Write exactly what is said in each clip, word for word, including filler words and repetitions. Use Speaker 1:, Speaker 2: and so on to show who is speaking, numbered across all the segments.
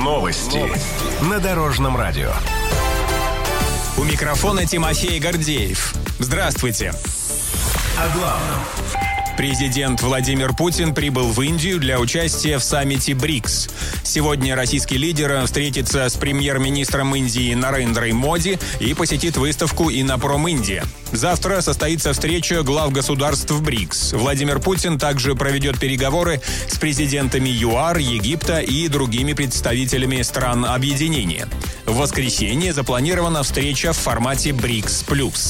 Speaker 1: Новости на Дорожном радио.
Speaker 2: У микрофона Тимофей Гордеев. Здравствуйте.
Speaker 1: О главном.
Speaker 2: Президент Владимир Путин прибыл в Индию для участия в саммите БРИКС. Сегодня российский лидер встретится с премьер-министром Индии Нарендрой Моди и посетит выставку «Иннопром Индия». Завтра состоится встреча глав государств БРИКС. Владимир Путин также проведет переговоры с президентами ЮАР, Египта и другими представителями стран объединения. В воскресенье запланирована встреча в формате БРИКС+.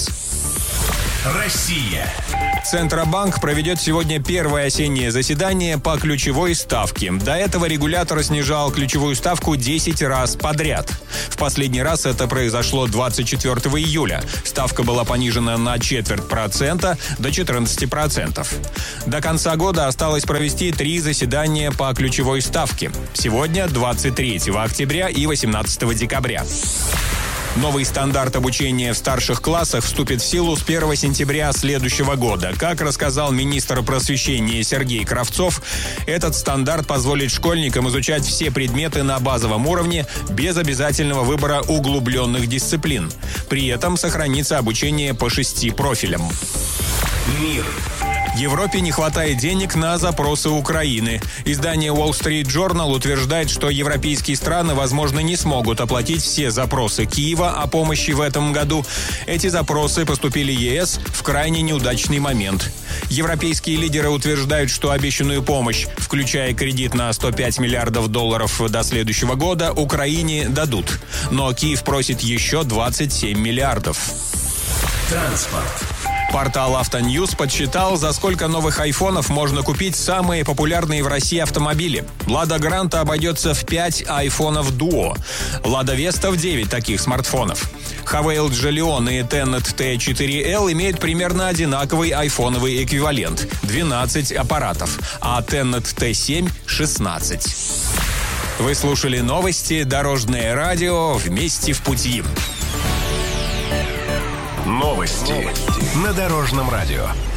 Speaker 1: Россия.
Speaker 2: Центробанк проведет сегодня первое осеннее заседание по ключевой ставке. До этого регулятор снижал ключевую ставку десять раз подряд. В последний раз это произошло двадцать четвёртого июля. Ставка была понижена на четверть процента до четырнадцати процентов. До конца года осталось провести три заседания по ключевой ставке. Сегодня двадцать третьего октября и восемнадцатого декабря. Новый стандарт обучения в старших классах вступит в силу с первого сентября следующего года. Как рассказал министр просвещения Сергей Кравцов, этот стандарт позволит школьникам изучать все предметы на базовом уровне без обязательного выбора углубленных дисциплин. При этом сохранится обучение по шести профилям.
Speaker 1: Мир.
Speaker 2: Европе не хватает денег на запросы Украины. Издание Wall Street Journal утверждает, что европейские страны, возможно, не смогут оплатить все запросы Киева о помощи в этом году. Эти запросы поступили ЕС в крайне неудачный момент. Европейские лидеры утверждают, что обещанную помощь, включая кредит на сто пять миллиардов долларов до следующего года, Украине дадут. Но Киев просит еще двадцать семь миллиардов.
Speaker 1: Транспорт.
Speaker 2: Портал «Автоньюз» подсчитал, за сколько новых айфонов можно купить самые популярные в России автомобили. «Лада Гранта» обойдется в пять айфонов Duo. «Лада Веста» в девять таких смартфонов. Хавейл Джолион и Теннет Т четыре эл имеют примерно одинаковый айфоновый эквивалент – двенадцать аппаратов, а Теннет Т семь – шестнадцать. Вы слушали новости «Дорожное радио». Вместе в пути.
Speaker 1: Новости на Дорожном радио.